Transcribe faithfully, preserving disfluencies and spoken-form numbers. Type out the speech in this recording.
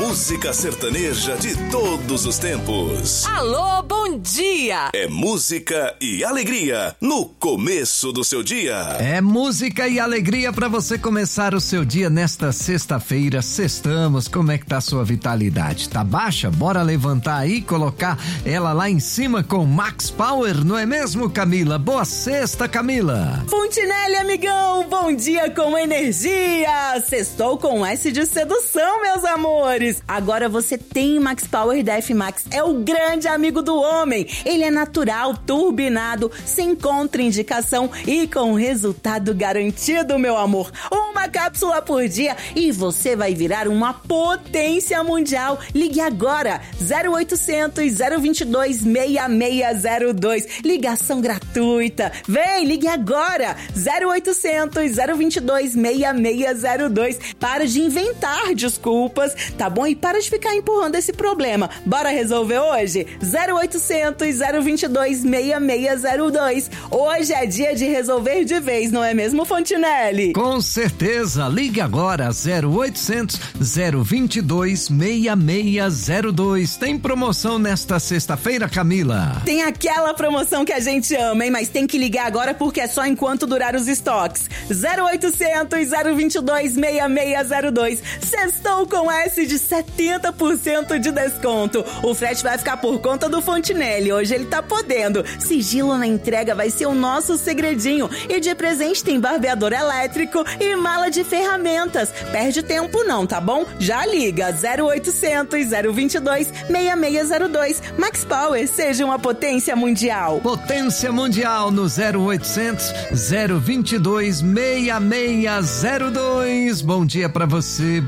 música sertaneja de todos os tempos. Alô, bom dia! É música e alegria no começo do seu dia. É música e alegria para você começar o seu dia nesta sexta-feira. Sextamos, como é que tá a sua vitalidade? Tá baixa? Bora levantar aí e colocar ela lá em cima com Max Power, não é mesmo, Camila? Boa sexta, Camila! Fontinelli, amigão, bom dia com energia! Sextou com S de sedução, meus amores! Agora você tem Max Power da F-Max, é o grande amigo do homem. Ele é natural, turbinado, sem contraindicação e com resultado garantido, meu amor. Uma cápsula por dia e você vai virar uma potência mundial. Ligue agora, zero oitocentos, zero vinte e dois, seis seis zero dois. Ligação gratuita. Vem, ligue agora, zero oitocentos, zero vinte e dois, seis seis zero dois. Para de inventar desculpas, tá bom? E para de ficar empurrando esse problema. Bora resolver hoje? zero oitocentos, zero vinte e dois, seis seis zero dois. Hoje é dia de resolver de vez, não é mesmo, Fontinelli? Com certeza, ligue agora, zero oitocentos, zero vinte e dois, seis seis zero dois. Tem promoção nesta sexta-feira, Camila? Tem aquela promoção que a gente ama, hein? Mas tem que ligar agora porque é só enquanto durar os estoques. zero oitocentos, zero vinte e dois, seis seis zero dois. Sextou com S de setenta por cento de desconto. O frete vai ficar por conta do Fontinelli. Hoje ele tá podendo. Sigilo na entrega vai ser o nosso segredinho. E de presente tem barbeador elétrico e mala de ferramentas. Perde tempo não, tá bom? Já liga. zero oitocentos, zero vinte e dois, seis seis zero dois. Max Power, seja uma potência mundial. Potência mundial no zero oitocentos, zero vinte e dois, seis seis zero dois. Bom dia pra você.